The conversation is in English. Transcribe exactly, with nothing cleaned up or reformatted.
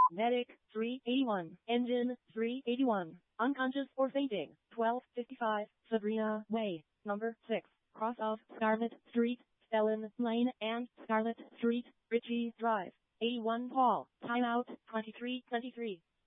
Medic, three eighty-one. Engine, three eighty-one. Unconscious or fainting, twelve fifty-five. Sabrina Way, number six. Cross of Scarlet Street, Ellen Lane and Scarlet Street, Ritchie Drive. eighty-one Paul, timeout, twenty-three twenty-three.